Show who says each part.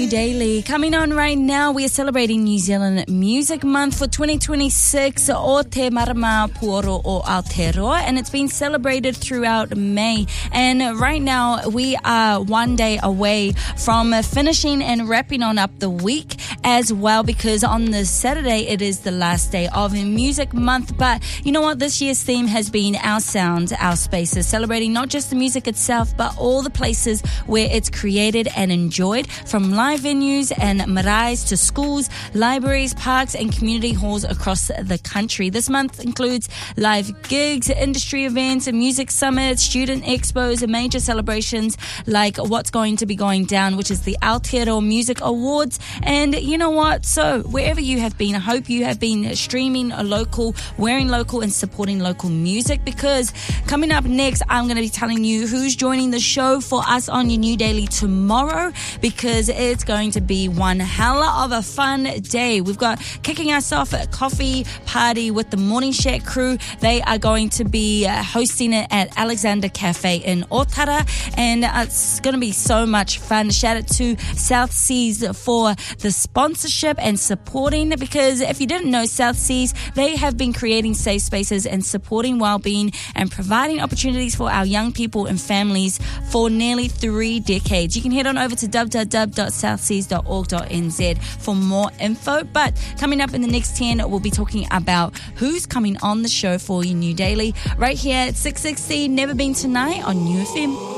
Speaker 1: New Daily. Coming on right now, we are celebrating New Zealand Music Month for 2026 o Te Marama Puoro o Aotearoa, and it's been celebrated throughout May. And right now, we are one day away from finishing and wrapping on up the week as well, because on the Saturday, it is the last day of Music Month. But you know what? This year's theme has been our sounds, our spaces, celebrating not just the music itself, but all the places where it's created and enjoyed, from live venues and maraes to schools, libraries, parks and community halls across the country. This month includes live gigs, industry events, music summits, student expos and major celebrations like what's going to be going down, which is the Aotearoa Music Awards. And you know what? So wherever you have been, I hope you have been streaming a local, wearing local and supporting local music, because coming up next, I'm going to be telling you who's joining the show for us on your New Daily tomorrow, because it's going to be one hell of a fun day. We've got kicking us off a coffee party with the Morning Shack crew. They are going to be hosting it at Alexander Cafe in Otara, and it's going to be so much fun. Shout out to South Seas for the sponsorship and supporting, because if you didn't know, South Seas, they have been creating safe spaces and supporting well-being and providing opportunities for our young people and families for nearly 3 decades. You can head on over to www.southseas.org.nz for more info. But coming up in the next 10, we'll be talking about who's coming on the show for you New Daily right here at 660 Never Been Tonight on New FM.